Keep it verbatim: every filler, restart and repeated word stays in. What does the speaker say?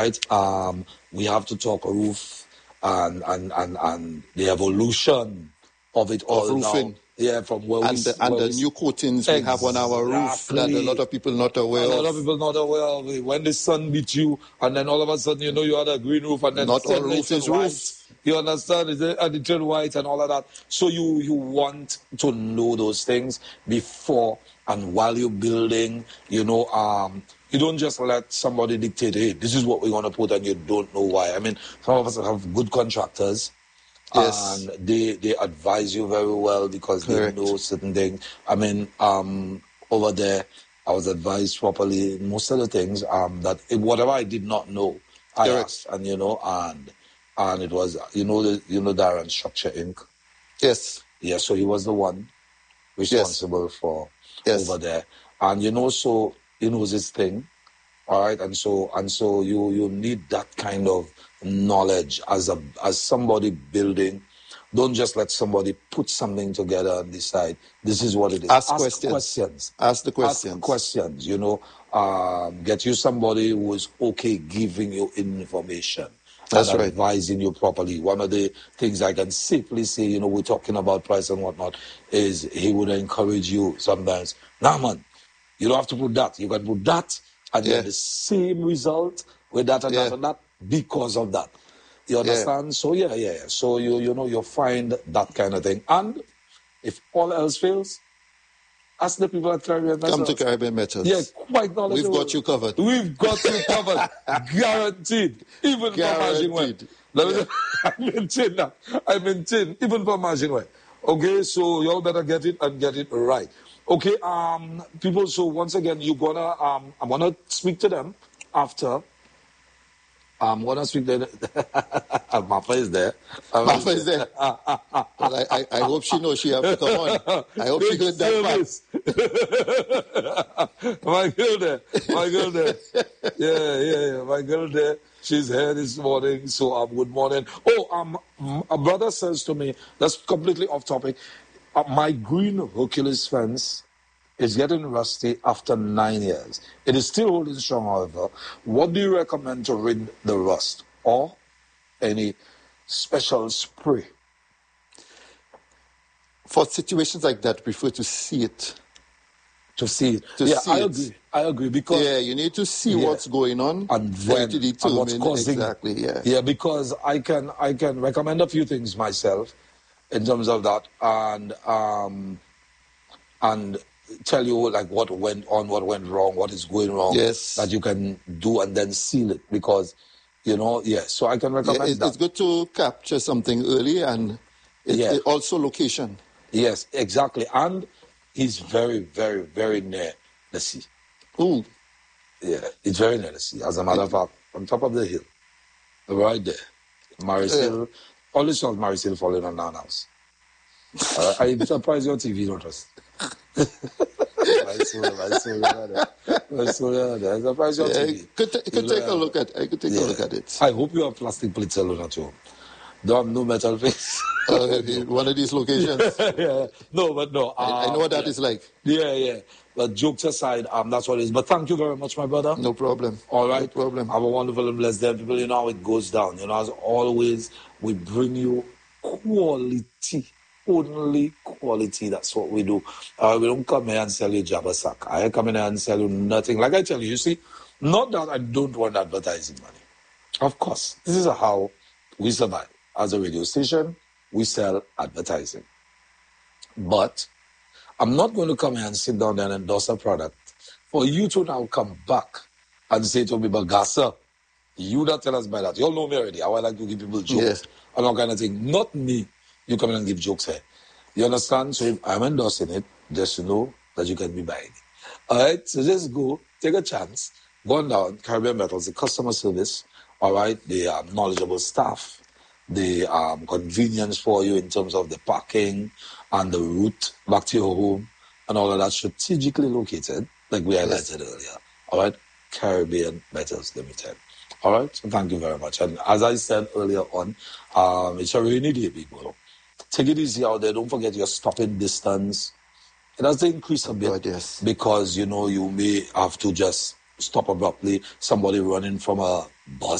right? Um, we have to talk roof and and and, and the evolution of it all of roofing. now. Yeah, from where and we the, and where the we, new coatings we have on our roof that a lot of people not aware a of. lot of people not aware of it. When the sun beats you, and then all of a sudden you know you had a green roof, and then Not all suddenly roof it is white. roof. You understand? Is it- And it turned white and all of that. So you you want to know those things before and while you're building. You know, um, you don't just let somebody dictate, hey, this is what we're going to put, and you don't know why. I mean, some of us have good contractors. Yes. And they, they advise you very well because Correct. they know certain things. I mean, um, over there, I was advised properly in most of the things um, that if, whatever I did not know, I Correct. asked, and you know, and and it was, you know, the, you know, Darren Structure Incorporated. Yes. Yeah, so he was the one responsible Yes. for Yes. over there, and you know, so he knows his thing. All right, and so and so you you need that kind of knowledge as a as somebody building. Don't just let somebody put something together and decide this is what it is. Ask, Ask questions. questions. Ask the questions. Ask questions. You know, um, get you somebody who is okay giving you information. That's and right. Advising you properly. One of the things I can safely say, you know, we're talking about price and whatnot, is he would encourage you sometimes. Nah, man, you don't have to put that. You can put that. And you Yeah. get the same result with that and Yeah. that and that because of that. You understand? Yeah. So yeah, yeah, yeah. So you you know you find that kind of thing. And if all else fails, ask the people at Caribbean Metals. Come to Caribbean Metals. Yeah, quite knowledgeable. We've got you covered. We've got you covered. Guaranteed. Even for margin way. Yeah. I maintain that. I maintain even for margin way. Okay, so y'all better get it and get it right. Okay, um, people, so once again, you're gonna, um, I'm gonna speak to them after. I'm gonna speak to them. Mafa is there. Mafa is there. But I, I, I hope she knows she have to come on. I hope she heard that part. My girl there. My girl there. Yeah, yeah, yeah. My girl there. She's here this morning, so um, good morning. Oh, um, a brother says to me, that's completely off topic. Uh, my green Hercules fence is getting rusty after nine years. It is still holding strong, however. What do you recommend to rid the rust? Or any special spray? For situations like that, prefer to see it. To see it. To yeah, see I it. agree. I agree because yeah, you need to see yeah, what's going on and then to determine and what's causing exactly. Yeah, yeah. Because I can I can recommend a few things myself in terms of that, and um and tell you like what went on, what went wrong, what is going wrong. Yes, that you can do and then seal it because you know yeah. So I can recommend yeah, it, that. It's good to capture something early and it, yeah. it also location. Yes, exactly, and he's very very very near the sea. Ooh. Yeah, it's very near the sea. As a matter of fact, on top of the hill, right there, Maris Hill, uh, all the songs Maris Hill falling on our house. Uh, I'm surprised your T V don't trust. I'm surprised your yeah, T V. Could, t- could take a look at. I could take yeah. a look at it. I hope you have plastic plates alone at home. Don't have no metal face. uh, one of these locations. yeah. No, but no. Um, I, I know what that yeah. is like. Yeah, yeah. But jokes aside, um, that's what it is. But thank you very much, my brother. No problem. All right. No problem. Have a wonderful and blessed day, people. You know how it goes down. You know, as always, we bring you quality. Only quality. That's what we do. Uh, we don't come here and sell you Jabbersack. I come in here and sell you nothing. Like I tell you, you see, not that I don't want advertising money. Of course, this is how we survive. As a radio station, we sell advertising. But I'm not going to come here and sit down there and endorse a product for you to now come back and say to me, Bagasa, you that tell us by that. You all know me already. I would like to give people jokes yes. and all kind of thing. Not me. You come in and give jokes here. You understand? So if I'm endorsing it, just to know that you can be buying it. All right? So just go, take a chance, go on down, Caribbean Metals, the customer service, all right? The um, knowledgeable staff, the um, convenience for you in terms of the parking and the route back to your home and all of that strategically located, like we highlighted yes. earlier. All right? Caribbean Metals Limited. All right? So thank you very much. And as I said earlier on, um, it's a rainy day, people. Take it easy out there. Don't forget your stopping distance. It has to increase a bit God, yes. because, you know, you may have to just stop abruptly. Somebody running from a Boss